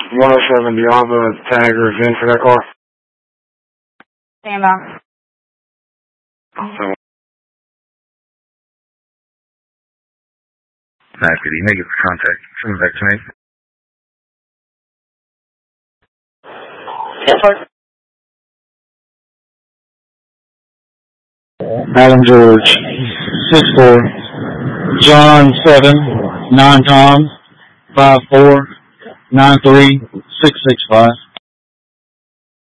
107, do y'all have a tag or a VIN for that car? Stand by. So, Could you make it for contact? Send it back to me. yes, sir. Adam George, 6'4", John 7, 9 Tom, 5'4", 9'3", 6'65".